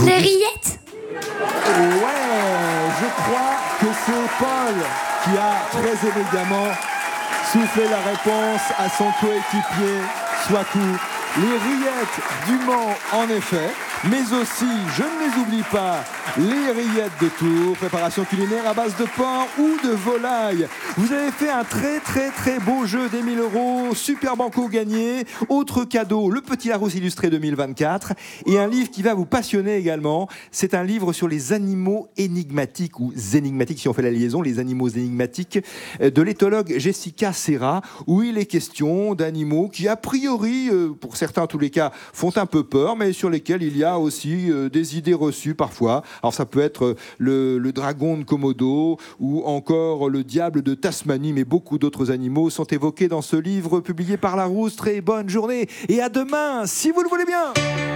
Les rillettes? Ouais, je crois que c'est Paul qui a très élégamment soufflé la réponse à son coéquipier Swaku. Les rillettes du Mans, en effet, mais aussi, je ne les oublie pas, les rillettes de Tours, préparation culinaire à base de porc ou de volaille. Vous avez fait un très beau jeu des 1000 €, super banco gagné, autre cadeau, le Petit Larousse illustré 2024 et un livre qui va vous passionner également. C'est un livre sur les animaux énigmatiques ou zénigmatiques, si on fait la liaison, les animaux énigmatiques de l'éthologue Jessica Serra, où il est question d'animaux qui, a priori, pour certains en tous les cas, font un peu peur, mais sur lesquels il y a aussi des idées reçues parfois. Alors ça peut être le dragon de Komodo ou encore le diable de Tasmanie, mais beaucoup d'autres animaux sont évoqués dans ce livre publié par Larousse. Très bonne journée et à demain, si vous le voulez bien.